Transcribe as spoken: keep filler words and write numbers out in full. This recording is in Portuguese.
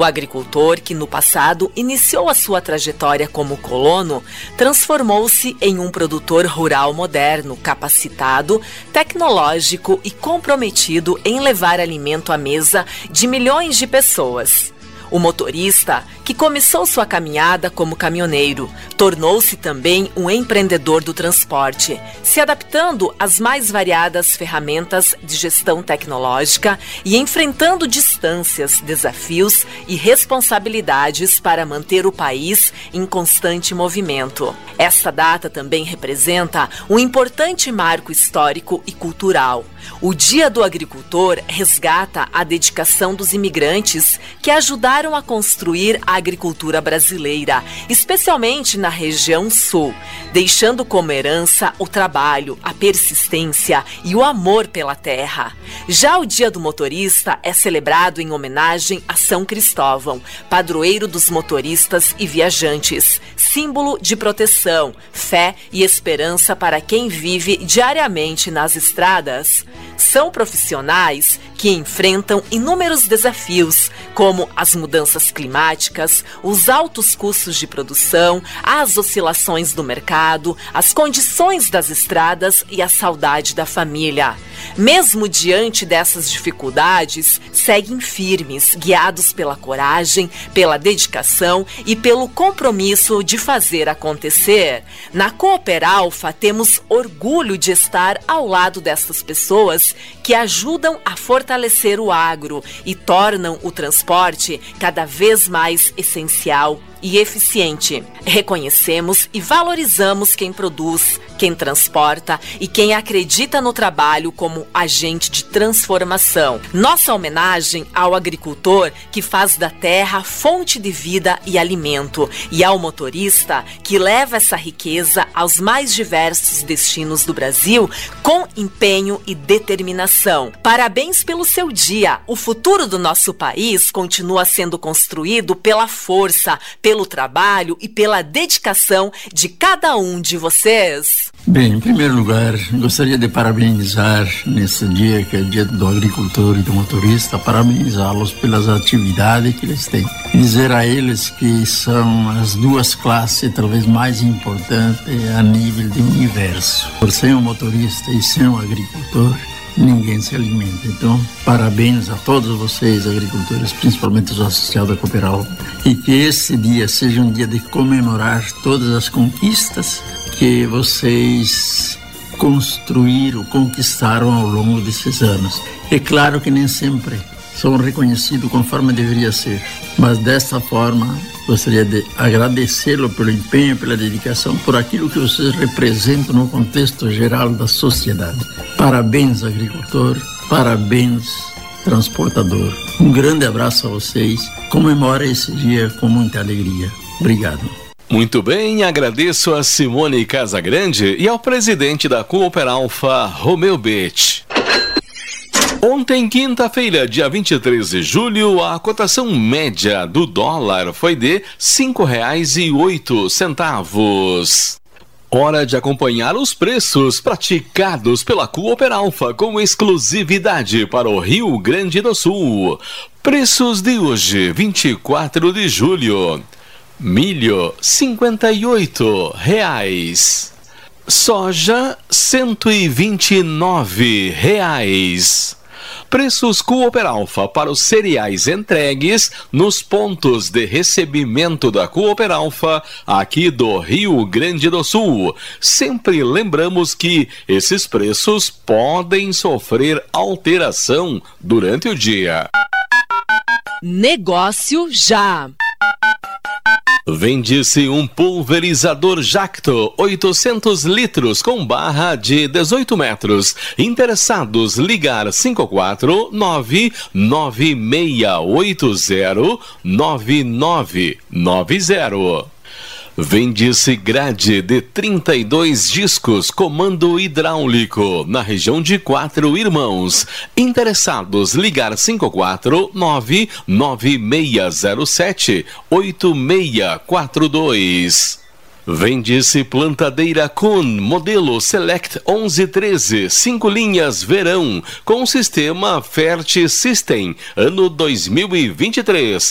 O agricultor, que no passado iniciou a sua trajetória como colono, transformou-se em um produtor rural moderno, capacitado, tecnológico e comprometido em levar alimento à mesa de milhões de pessoas. O motorista, que começou sua caminhada como caminhoneiro, tornou-se também um empreendedor do transporte, se adaptando às mais variadas ferramentas de gestão tecnológica e enfrentando distâncias, desafios e responsabilidades para manter o país em constante movimento. Esta data também representa um importante marco histórico e cultural. O Dia do Agricultor resgata a dedicação dos imigrantes que ajudaram a construir a agricultura brasileira, especialmente na região sul, deixando como herança o trabalho, a persistência e o amor pela terra. Já o Dia do Motorista é celebrado em homenagem a São Cristóvão, padroeiro dos motoristas e viajantes, símbolo de proteção, fé e esperança para quem vive diariamente nas estradas. São profissionais que enfrentam inúmeros desafios, como as mudanças climáticas, os altos custos de produção, as oscilações do mercado, as condições das estradas e a saudade da família. Mesmo diante dessas dificuldades, seguem firmes, guiados pela coragem, pela dedicação e pelo compromisso de fazer acontecer. Na Cooperalfa, temos orgulho de estar ao lado dessas pessoas que ajudam a fortalecer o agro e tornam o transporte cada vez mais essencial e eficiente. Reconhecemos e valorizamos quem produz, quem transporta e quem acredita no trabalho como agente de transformação. Nossa homenagem ao agricultor que faz da terra fonte de vida e alimento, e ao motorista que leva essa riqueza aos mais diversos destinos do Brasil com empenho e determinação. Parabéns pelo seu dia. O futuro do nosso país continua sendo construído pela força, pelo trabalho e pela dedicação de cada um de vocês. Bem, em primeiro lugar, gostaria de parabenizar nesse dia, que é o Dia do Agricultor e do Motorista, parabenizá-los pelas atividades que eles têm. Dizer a eles que são as duas classes talvez mais importantes a nível do universo. Por sem um motorista e sem um agricultor, ninguém se alimenta. Então, parabéns a todos vocês, agricultores, principalmente os associados à Cooperalfa, e que esse dia seja um dia de comemorar todas as conquistas que vocês construíram, conquistaram ao longo desses anos. É claro que nem sempre são reconhecidos conforme deveria ser, mas dessa forma gostaria de agradecê-lo pelo empenho, pela dedicação, por aquilo que vocês representam no contexto geral da sociedade. Parabéns, agricultor, parabéns, transportador. Um grande abraço a vocês. Comemore esse dia com muita alegria. Obrigado. Muito bem, agradeço a Simone Casagrande e ao presidente da Cooperalfa, Romeu Betti. Ontem, quinta-feira, dia vinte e três de julho, a cotação média do dólar foi de cinco reais e oito centavos. Hora de acompanhar os preços praticados pela Cooperalfa com exclusividade para o Rio Grande do Sul. Preços de hoje, vinte e quatro de julho. Milho, cinquenta e oito reais. Soja, cento e vinte e nove reais. Preços Cooperalfa para os cereais entregues nos pontos de recebimento da Cooperalfa aqui do Rio Grande do Sul. Sempre lembramos que esses preços podem sofrer alteração durante o dia. Negócio já. Vende-se um pulverizador Jacto oitocentos litros com barra de dezoito metros. Interessados, ligar cinco quatro nove nove seis oito zero nove nove nove zero. Vende-se grade de trinta e dois discos, comando hidráulico, na região de Quatro Irmãos. Interessados, ligar cinco quatro nove nove seis zero sete oito seis quatro dois. Vende-se plantadeira Kuhn, modelo Select onze treze, cinco linhas verão, com sistema Fert System, ano dois mil e vinte e três.